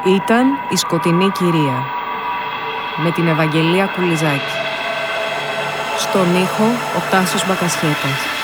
Ήταν η Σκοτεινή Κυρία με την Ευαγγελία Κουλιζάκη. Στον ήχο ο Τάσος Μπακασχέτας.